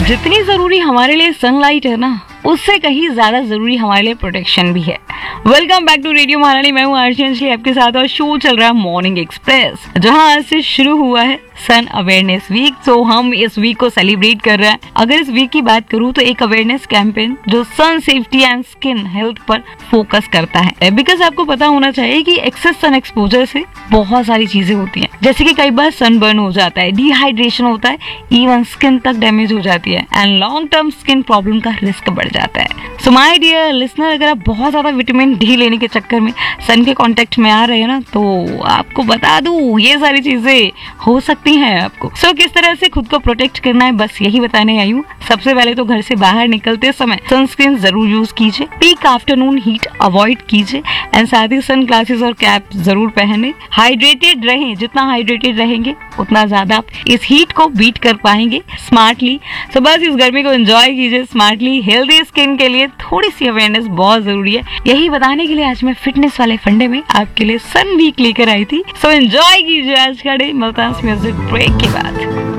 जितनी जरूरी हमारे लिए सनलाइट है ना, उससे कहीं ज्यादा जरूरी हमारे लिए प्रोटेक्शन भी है। वेलकम बैक टू रेडियो महारानी, मैं हूँ आरजे अंजलि आपके साथ और शो चल रहा है मॉर्निंग एक्सप्रेस, जहां आज से शुरू हुआ है सन अवेयरनेस वीक। तो हम इस वीक को सेलिब्रेट कर रहे हैं। अगर इस वीक की बात करूँ तो एक अवेयरनेस कैंपेन जो सन सेफ्टी एंड स्किन हेल्थ पर फोकस करता है। बिकॉज आपको पता होना चाहिए कि एक्सेस सन एक्सपोजर से बहुत सारी चीजें होती हैं, जैसे कि कई बार सनबर्न हो जाता है, डिहाइड्रेशन होता है, इवन स्किन तक डैमेज हो जाती है and long term skin problem का रिस्क बढ़ जाता है। सो माय डियर लिसनर, अगर आप बहुत ज्यादा विटामिन डी लेने के चक्कर में सन के कांटेक्ट में आ रहे हैं ना, तो आपको बता दूं ये सारी चीजें हो सकती हैं आपको। सो किस तरह से खुद को प्रोटेक्ट करना है, बस यही बताने आई हूँ। सबसे पहले तो घर से बाहर निकलते समय सनस्क्रीन जरूर यूज कीजिए, पीक आफ्टरनून हीट अवॉइड कीजिए एंड साथ ही सन ग्लासेस और कैप जरूर पहने। हाइड्रेटेड रहें, जितना हाइड्रेटेड रहेंगे उतना ज्यादा आप इस हीट को बीट कर पाएंगे स्मार्टली। सो बस इस गर्मी को एंजॉय कीजिए स्मार्टली। हेल्दी स्किन के लिए थोड़ी सी अवेयरनेस बहुत जरूरी है। यही बताने के लिए आज मैं फिटनेस वाले फंडे में आपके लिए सन वीक लेकर आई थी। सो एंजॉय कीजिए आज का डे। मिलता है म्यूजिक ब्रेक के बाद।